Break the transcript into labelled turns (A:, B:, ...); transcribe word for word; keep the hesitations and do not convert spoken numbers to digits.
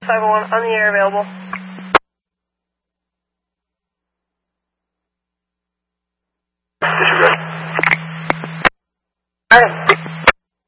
A: five oh one on the air available.
B: Disregard.
A: Alright.